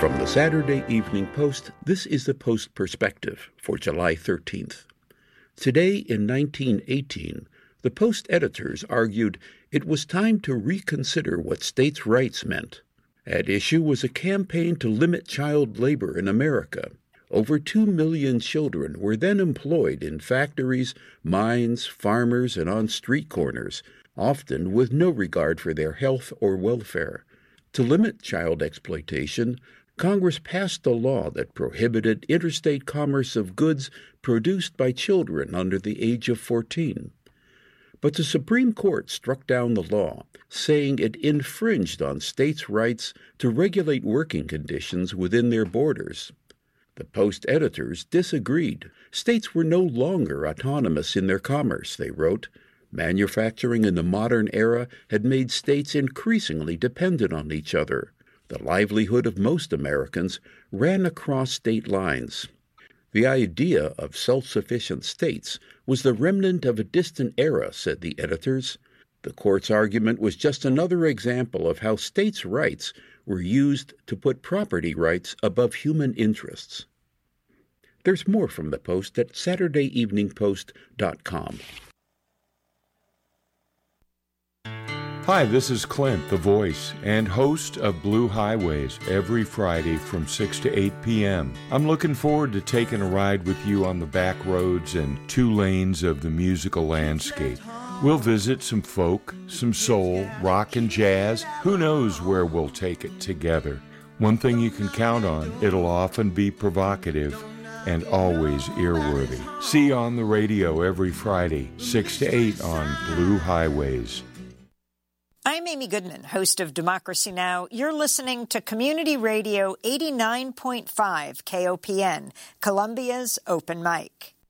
From the Saturday Evening Post, this is the Post Perspective for July 13th. Today, in 1918, the Post editors argued it was time to reconsider what states' rights meant. At issue was a campaign to limit child labor in America. Over 2 million children were then employed in factories, mines, farmers, and on street corners, often with no regard for their health or welfare. To limit child exploitation, Congress passed a law that prohibited interstate commerce of goods produced by children under the age of 14. But the Supreme Court struck down the law, saying it infringed on states' rights to regulate working conditions within their borders. The Post editors disagreed. States were no longer autonomous in their commerce, they wrote. Manufacturing in the modern era had made states increasingly dependent on each other. The livelihood of most Americans ran across state lines. The idea of self-sufficient states was the remnant of a distant era, said the editors. The court's argument was just another example of how states' rights were used to put property rights above human interests. There's more from the Post at SaturdayEveningPost.com. Hi, this is Clint, the voice and host of Blue Highways, every Friday from 6 to 8 p.m. I'm looking forward to taking a ride with you on the back roads and 2 lanes of the musical landscape. We'll visit some folk, some soul, rock, and jazz. Who knows where we'll take it together? One thing you can count on, it'll often be provocative and always earworthy. See you on the radio every Friday, 6 to 8 on Blue Highways. I'm Amy Goodman, host of Democracy Now! You're listening to Community Radio 89.5 KOPN, Columbia's Open Mic.